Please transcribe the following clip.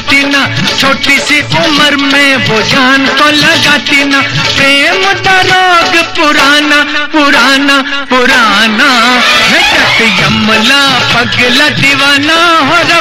पाती ना, छोटी सी उम्र में वो जान को लगाती ना। प्रेम का रोग पुराना पुराना पुराना है, जट यमला पगला दीवाना हो